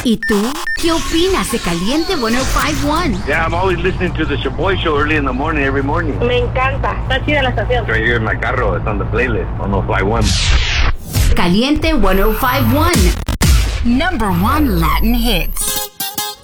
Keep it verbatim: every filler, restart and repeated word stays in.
¿Y tú? ¿Qué opinas de Caliente ciento cinco uno? Yeah, I'm always listening to the Shaboy Show early in the morning, every morning. Me encanta. Está chida la estación. Right here in my carro. It's on the playlist on ciento cincuenta y uno. Caliente ciento cincuenta y uno. Number one Latin hits.